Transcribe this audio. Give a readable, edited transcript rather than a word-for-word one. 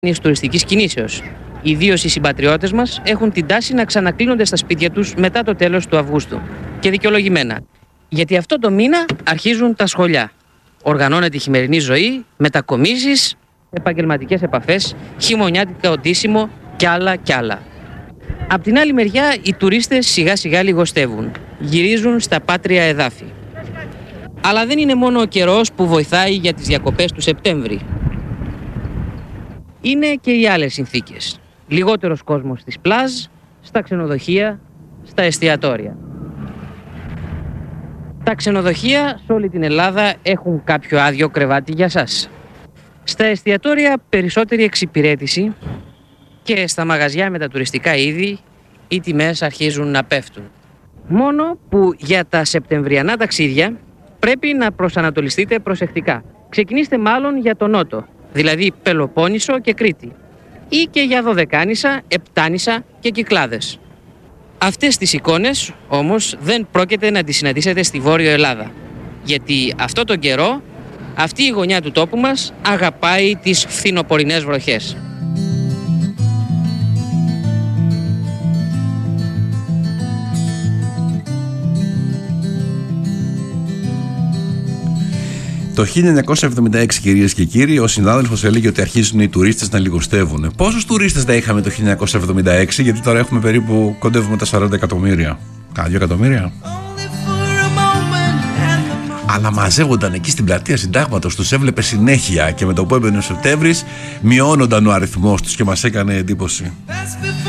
τουριστικής κινήσεως. Ιδίως οι συμπατριώτες μας έχουν την τάση να ξανακλίνονται στα σπίτια τους μετά το τέλος του Αυγούστου. Και δικαιολογημένα. Γιατί αυτό το μήνα αρχίζουν τα σχολιά. Οργανώνεται η χειμερινή ζωή, μετακομίσεις, επαγγελματικές επαφές, χειμωνιάτικα οντίσιμο κι άλλα κι άλλα. Απ' την άλλη μεριά, οι τουρίστες σιγά σιγά λιγοστεύουν. Γυρίζουν στα πάτρια εδάφη. Αλλά δεν είναι μόνο ο καιρός που βοηθάει για τις διακοπές του Σεπτέμβρη. Είναι και οι άλλες συνθήκες. Λιγότερος κόσμος στις πλάζ, στα ξενοδοχεία, στα εστιατόρια. Τα ξενοδοχεία σε όλη την Ελλάδα έχουν κάποιο άδειο κρεβάτι για σας. Στα εστιατόρια περισσότερη εξυπηρέτηση και στα μαγαζιά με τα τουριστικά είδη οι τιμές αρχίζουν να πέφτουν. Μόνο που για τα σεπτεμβριανά ταξίδια πρέπει να προσανατολιστείτε προσεκτικά. Ξεκινήστε μάλλον για τον Νότο, δηλαδή Πελοπόννησο και Κρήτη, ή και για Δωδεκάνησα, Επτάνησα και Κυκλάδες. Αυτές τις εικόνες όμως δεν πρόκειται να τις συναντήσετε στη Βόρειο Ελλάδα, γιατί αυτό τον καιρό αυτή η γωνιά του τόπου μας αγαπάει τις φθινοπορεινές βροχές. Το 1976, κυρίες και κύριοι, ο συνάδελφος έλεγε ότι αρχίζουν οι τουρίστες να λιγοστεύουν. Πόσους τουρίστες θα είχαμε το 1976, γιατί τώρα έχουμε περίπου, κοντεύουμε τα 40 εκατομμύρια. Κάνα 2 εκατομμύρια. Αλλά μαζεύονταν εκεί στην πλατεία Συντάγματος, τους έβλεπε συνέχεια και με το που έμπαινε ο Σεπτέμβρης μειώνονταν ο αριθμός τους και μας έκανε εντύπωση.